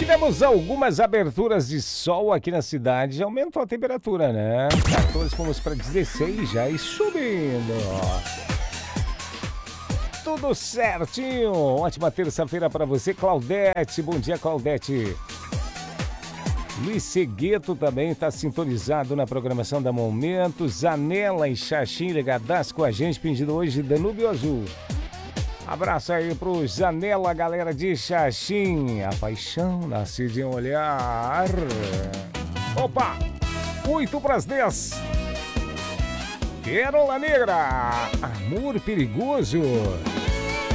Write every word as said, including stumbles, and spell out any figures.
Tivemos algumas aberturas de sol aqui na cidade, aumentou a temperatura, né? quatorze, fomos para dezesseis já e subindo. Tudo certinho. Ótima terça-feira para você, Claudete. Bom dia, Claudete. Luiz Segueto também está sintonizado na programação da Momento. Zanela e Xaxim ligadas com a gente, pedindo hoje Danúbio Azul. Abraço aí pro Zanela, galera de Xaxim. A paixão nasce de um olhar. Opa! oito para as dez. Querola Negra. Amor perigoso.